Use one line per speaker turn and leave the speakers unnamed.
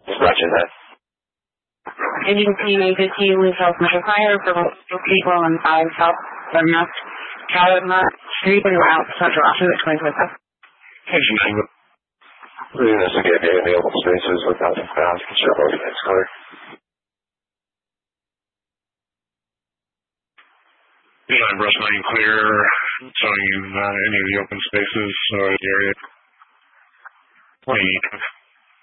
Roger that.
And you can see A15 with South Metro Fire for people on 5 South Lemma, Calumet Street, and out Central Austin at 25th.
We're going to investigate any available spaces without the fast control. That's clear.
Yeah, brush line clear, showing you any of the open spaces or the area. 20.